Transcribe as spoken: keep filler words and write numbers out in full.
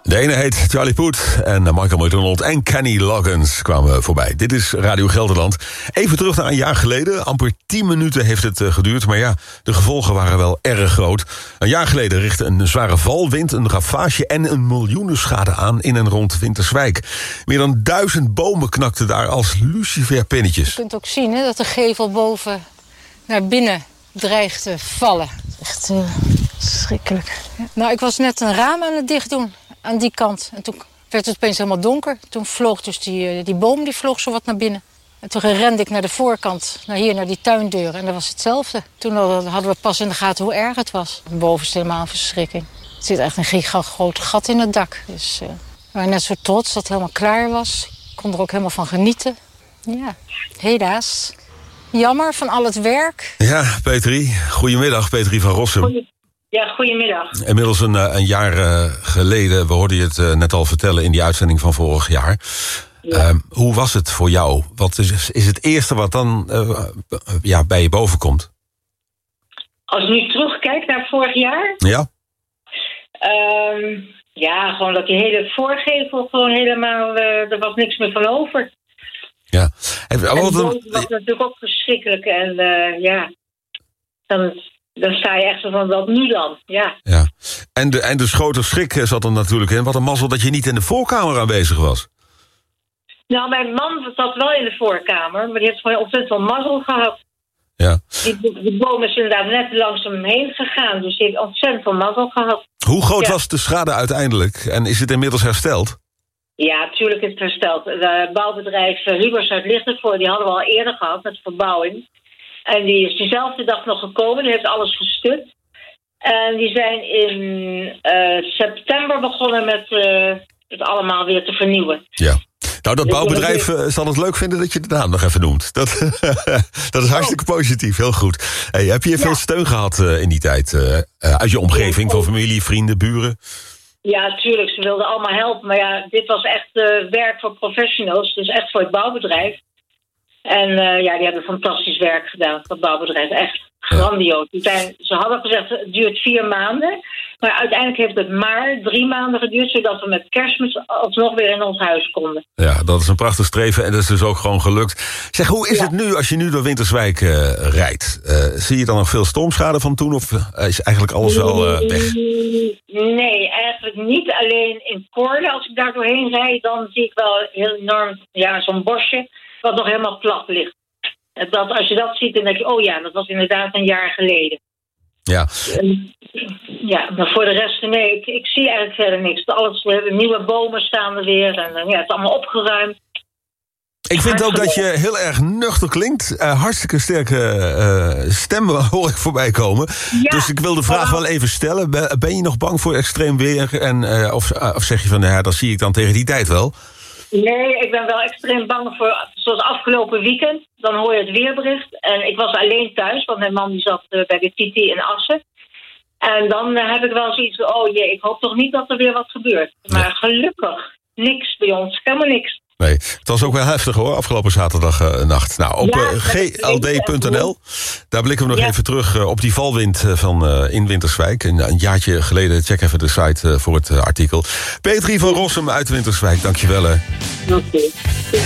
De ene heet Charlie Puth en Michael McDonald en Kenny Loggins kwamen voorbij. Dit is Radio Gelderland. Even terug naar een jaar geleden. Amper tien minuten heeft het geduurd. Maar ja, de gevolgen waren wel erg groot. Een jaar geleden richtte een zware valwind, een ravage en een miljoenenschade aan in en rond Winterswijk. Meer dan duizend bomen knakten daar als luciferpinnetjes. Je kunt ook zien hè, dat de gevel boven naar binnen dreigt te vallen. Echt uh, schrikkelijk. Ja. Nou, ik was net een raam aan het dicht doen. Aan die kant. En toen werd het opeens helemaal donker. Toen vloog dus die, die boom die vloog zo wat naar binnen. En toen rende ik naar de voorkant, naar hier, naar die tuindeur. En dat was hetzelfde. Toen hadden we pas in de gaten hoe erg het was. Boven is het helemaal een verschrikking. Er zit echt een giga groot gat in het dak. Dus uh, we waren net zo trots dat het helemaal klaar was. Ik kon er ook helemaal van genieten. Ja, helaas. Jammer van al het werk. Ja, Petrie. Goedemiddag, Petrie van Rossum. Goeie... Ja, goedemiddag. Inmiddels een, een jaar uh, geleden, we hoorden je het uh, net al vertellen in die uitzending van vorig jaar. Ja. Uh, hoe was het voor jou? Wat is, is het eerste wat dan uh, ja, bij je boven komt? Als ik nu terugkijk naar vorig jaar? Ja. Um, ja, gewoon dat die hele voorgevel gewoon helemaal, uh, er was niks meer van over. Ja. En, en wat het een... was natuurlijk ook verschrikkelijk. En uh, ja, dan... Dan sta je echt zo van, wat nu dan? Ja. ja. En, de, en de grote schrik zat er natuurlijk in. Wat een mazzel dat je niet in de voorkamer aanwezig was. Nou, mijn man zat wel in de voorkamer. Maar die heeft gewoon ontzettend veel mazzel gehad. Ja. Die, die boom is inderdaad net langs hem heen gegaan. Dus die heeft ontzettend veel mazzel gehad. Hoe groot ja. was de schade uiteindelijk? En is het inmiddels hersteld? Ja, natuurlijk is het hersteld. Het bouwbedrijf Hubers uit Lichtenvoorde, die hadden we al eerder gehad met de verbouwing. En die is diezelfde dag nog gekomen. Die heeft alles gestut. En die zijn in uh, september begonnen met uh, het allemaal weer te vernieuwen. Ja. Nou, dat bouwbedrijf uh, zal het leuk vinden dat je de naam nog even noemt. Dat, dat is hartstikke oh. positief, heel goed. Hey, heb je ja. veel steun gehad uh, in die tijd? Uh, uh, uit je omgeving, ja, van familie, vrienden, buren? Ja, tuurlijk. Ze wilden allemaal helpen. Maar ja, dit was echt uh, werk voor professionals. Dus echt voor het bouwbedrijf. En uh, ja, die hebben fantastisch werk gedaan, dat bouwbedrijf. Echt grandioos. Die zijn, ze hadden gezegd, het duurt vier maanden. Maar uiteindelijk heeft het maar drie maanden geduurd, zodat we met Kerstmis alsnog weer in ons huis konden. Ja, dat is een prachtig streven en dat is dus ook gewoon gelukt. Zeg, hoe is ja. het nu als je nu door Winterswijk uh, rijdt? Uh, zie je dan nog veel stormschade van toen of uh, is eigenlijk alles wel uh, weg? Nee, eigenlijk niet. Alleen in Koorden, als ik daar doorheen rijd, dan zie ik wel heel enorm ja, zo'n bosje wat nog helemaal plat ligt. Dat, als je dat ziet, dan denk je, oh ja, dat was inderdaad een jaar geleden. Ja. Ja, maar voor de rest, nee, ik, ik zie eigenlijk verder niks. Alles, we hebben nieuwe bomen staan er weer en ja, het is allemaal opgeruimd. Ik vind ook dat je heel erg nuchter klinkt. Uh, hartstikke sterke uh, stem hoor ik voorbij komen. Ja, dus ik wil de vraag wel even stellen. Ben je nog bang voor extreem weer? En, uh, of, uh, of zeg je van, ja, dat zie ik dan tegen die tijd wel? Nee, ik ben wel extreem bang voor, zoals afgelopen weekend. Dan hoor je het weerbericht. En ik was alleen thuis, want mijn man die zat uh, bij de Titi in Assen. En dan uh, heb ik wel zoiets van, oh jee, ik hoop toch niet dat er weer wat gebeurt. Maar ja. gelukkig, niks bij ons, helemaal niks. Nee, het was ook wel heftig hoor, afgelopen zaterdag uh, nacht. Nou, op ja, uh, g l d punt n l, daar blikken we nog ja. even terug uh, op die valwind uh, van uh, in Winterswijk. Een, een jaartje geleden, check even de site uh, voor het uh, artikel. Petrie van Rossum uit Winterswijk, dankjewel. Oké.